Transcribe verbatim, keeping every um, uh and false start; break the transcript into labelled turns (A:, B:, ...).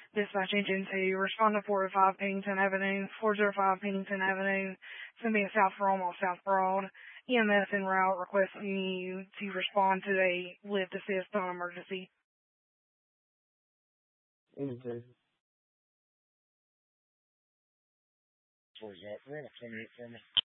A: Dispatch engine two, respond to four oh five Pennington Avenue, four oh five Pennington Avenue, Cynthia South Rome, South Broad. E M S en route requesting you to respond to a lift assist on emergency.
B: Okay.
C: Where's that? Run a twenty-eight for me.